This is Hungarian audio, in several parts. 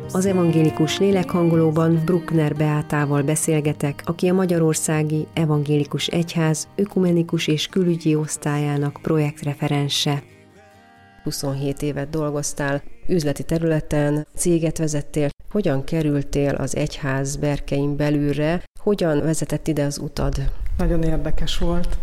Az evangélikus lélekhangolóban Bruckner Beátával beszélgetek, aki a Magyarországi Evangélikus Egyház ökumenikus és külügyi osztályának projektreferense. 27 évet dolgoztál, üzleti területen, céget vezettél. Hogyan kerültél az egyház berkein belülre? Hogyan vezetett ide az utad? Nagyon érdekes volt.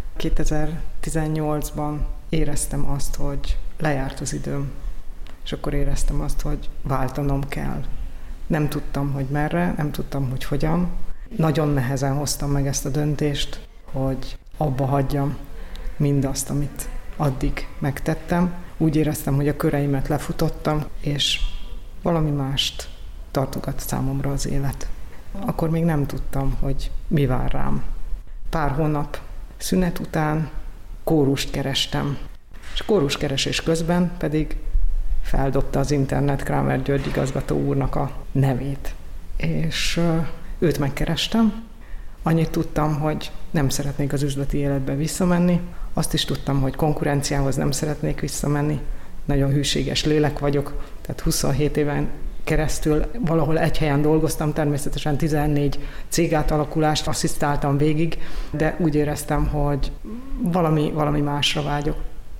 2018-ban éreztem azt, hogy lejárt az időm, és akkor éreztem azt, hogy váltanom kell. Nem tudtam, hogy merre, nem tudtam, hogy hogyan. Nagyon nehezen hoztam meg ezt a döntést, hogy abba hagyjam mindazt, amit addig megtettem. Úgy éreztem, hogy a köreimet lefutottam, és valami mást tartogat számomra az élet. Akkor még nem tudtam, hogy mi vár rám. Pár hónap szünet után kórust kerestem, és kóruskeresés közben pedig feldobta az internet Krámer György igazgató úrnak a nevét. És őt megkerestem. Annyit tudtam, hogy nem szeretnék az üzleti életbe visszamenni. Azt is tudtam, hogy konkurenciához nem szeretnék visszamenni. Nagyon hűséges lélek vagyok, tehát 27 éven keresztül valahol egy helyen dolgoztam, természetesen 14 cégátalakulást asszisztáltam végig, de úgy éreztem, hogy valami másra vágyok.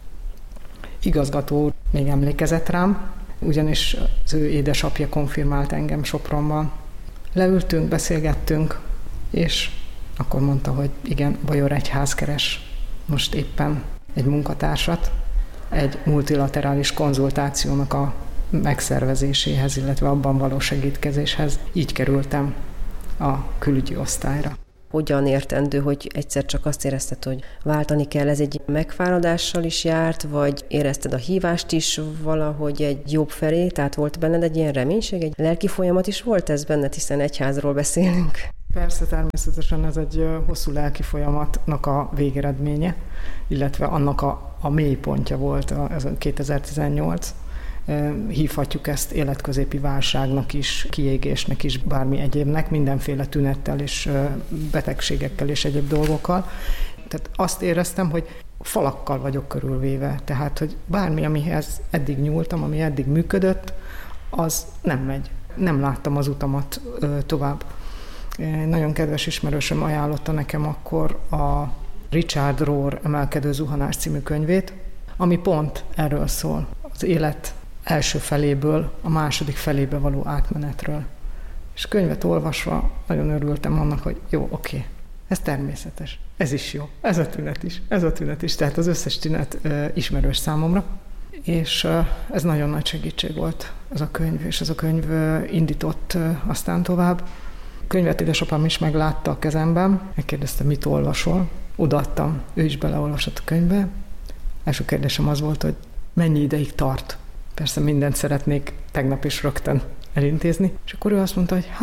Igazgató úr még emlékezett rám, ugyanis az ő édesapja konfirmált engem Sopronban. Leültünk, beszélgettünk, és akkor mondta, hogy igen, Bajor Egyház keres most éppen egy munkatársat, egy multilaterális konzultációnak a megszervezéséhez, illetve abban való segítkezéshez. Így kerültem a külügyi osztályra. Hogyan értendő, hogy egyszer csak azt érezted, hogy váltani kell? Ez egy megfáradással is járt, vagy érezted a hívást is valahogy egy jobb felé? Tehát volt benned egy ilyen reménység, egy lelki folyamat is volt ez benned, hiszen egyházról beszélünk? Persze, természetesen ez egy hosszú lelki folyamatnak a végeredménye, illetve annak a mélypontja volt ez a 2018. Hívhatjuk ezt életközépi válságnak is, kiégésnek is, bármi egyébnek, mindenféle tünettel és betegségekkel és egyéb dolgokkal. Tehát azt éreztem, hogy falakkal vagyok körülvéve, tehát, hogy bármi, amihez eddig nyúltam, ami eddig működött, az nem megy. Nem láttam az utamat tovább. Nagyon kedves ismerősöm ajánlotta nekem akkor a Richard Rohr Emelkedő zuhanás című könyvét, ami pont erről szól, az élet első feléből a második felébe való átmenetről. És könyvet olvasva nagyon örültem annak, hogy jó, oké, ez természetes, ez is jó, ez a tünet is, tehát az összes tünet ismerős számomra. És ez nagyon nagy segítség volt, ez a könyv, és ez a könyv indított aztán tovább. A könyvet édesapám is meglátta a kezemben, megkérdezte, mit olvasol. Odaadtam, ő is beleolvasott a könyvbe. Első kérdésem az volt, hogy mennyi ideig tart. Persze mindent szeretnék tegnap is rögtön elintézni. És akkor ő azt mondta, hogy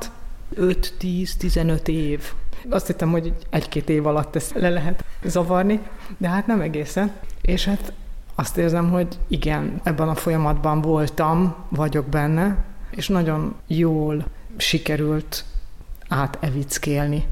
5-10-15 év. Azt hittem, hogy 1-2 év alatt ezt le lehet zavarni, de hát nem egészen. És hát azt érzem, hogy igen, ebben a folyamatban vagyok benne, és nagyon jól sikerült átevickélni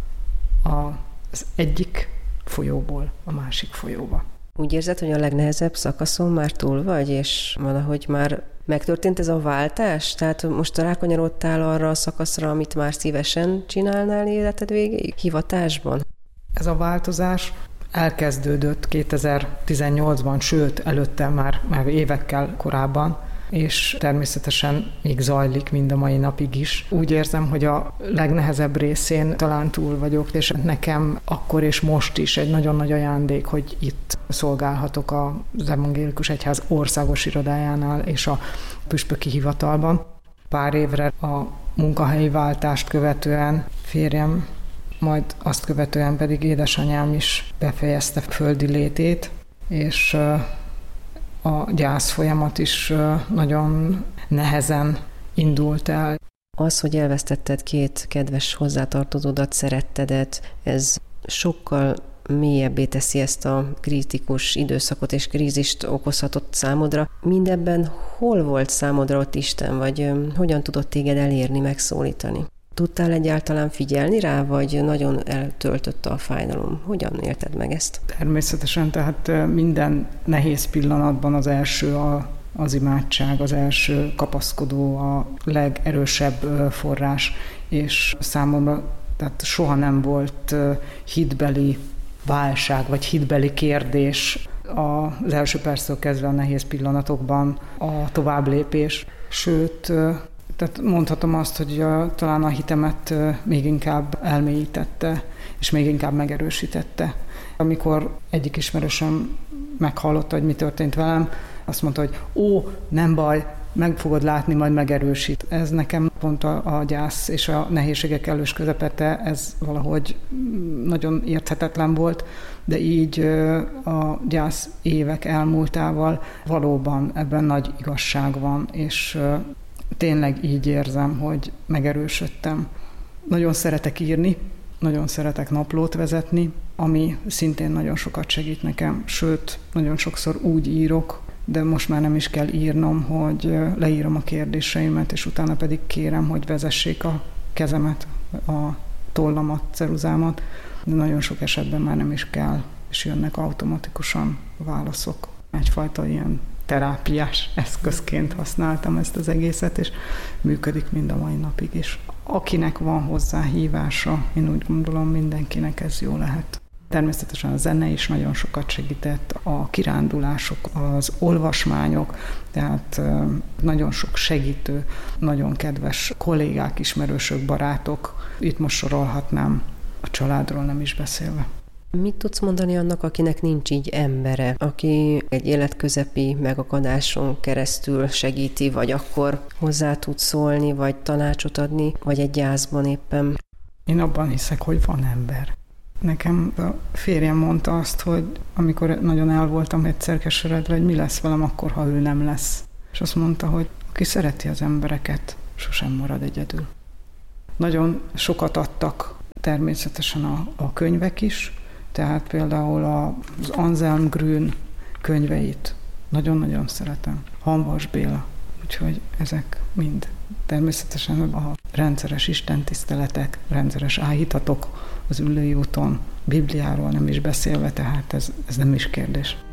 az egyik folyóból a másik folyóba. Úgy érzed, hogy a legnehezebb szakaszon már túl vagy, és valahogy már megtörtént ez a váltás? Tehát most rákanyarodtál arra a szakaszra, amit már szívesen csinálnál életed végéig, hivatásban? Ez a változás elkezdődött 2018-ban, sőt, előtte már évekkel korábban, és természetesen még zajlik mind a mai napig is. Úgy érzem, hogy a legnehezebb részén talán túl vagyok, és nekem akkor és most is egy nagyon nagy ajándék, hogy itt szolgálhatok az Evangélikus Egyház országos irodájánál és a püspöki hivatalban. Pár évre a munkahelyi váltást követően férjem, majd azt követően pedig édesanyám is befejezte földi létét, és a gyász folyamat is nagyon nehezen indult el. Az, hogy elvesztetted 2 kedves hozzátartozódat, szerettedet, ez sokkal mélyebbé teszi ezt a kritikus időszakot és krízist okozhatott számodra. Mindebben hol volt számodra ott Isten, vagy hogyan tudott téged elérni, megszólítani? Tudtál egyáltalán figyelni rá, vagy nagyon eltöltötte a fájdalom? Hogyan élted meg ezt? Természetesen, tehát minden nehéz pillanatban az első az imádság az első kapaszkodó, a legerősebb forrás, és számomra tehát soha nem volt hitbeli válság, vagy hitbeli kérdés az első perctől kezdve a nehéz pillanatokban a továbblépés. Sőt, tehát mondhatom azt, hogy talán a hitemet még inkább elmélyítette, és még inkább megerősítette. Amikor egyik ismerősöm meghallotta, hogy mi történt velem, azt mondta, hogy nem baj, meg fogod látni, majd megerősít. Ez nekem pont a gyász és a nehézségek elős közepete, ez valahogy nagyon érthetetlen volt, de így a gyász évek elmúltával valóban ebben nagy igazság van, és tényleg így érzem, hogy megerősödtem. Nagyon szeretek írni, nagyon szeretek naplót vezetni, ami szintén nagyon sokat segít nekem, sőt, nagyon sokszor úgy írok, de most már nem is kell írnom, hogy leírom a kérdéseimet, és utána pedig kérem, hogy vezessék a kezemet, a tollamat, ceruzámat, de nagyon sok esetben már nem is kell, és jönnek automatikusan válaszok. Egyfajta ilyen terápiás eszközként használtam ezt az egészet, és működik mind a mai napig is. Akinek van hozzá hívása, én úgy gondolom, mindenkinek ez jó lehet. Természetesen a zene is nagyon sokat segített, a kirándulások, az olvasmányok, tehát nagyon sok segítő, nagyon kedves kollégák, ismerősök, barátok. Itt most sorolhatnám, a családról nem is beszélve. Mit tudsz mondani annak, akinek nincs így embere, aki egy életközepi megakadáson keresztül segíti, vagy akkor hozzá tud szólni, vagy tanácsot adni, vagy egy gyászban éppen? Én abban hiszek, hogy van ember. Nekem a férjem mondta azt, hogy amikor nagyon el voltam egyszer keseredve, hogy mi lesz velem akkor, ha ő nem lesz. És azt mondta, hogy aki szereti az embereket, sosem marad egyedül. Nagyon sokat adtak természetesen a könyvek is, tehát például az Anselm Grün könyveit nagyon-nagyon szeretem. Hamvas Béla. Úgyhogy ezek mind. Természetesen a rendszeres istentiszteletek, rendszeres áhítatok az Üllői úton, Bibliáról nem is beszélve, tehát ez nem is kérdés.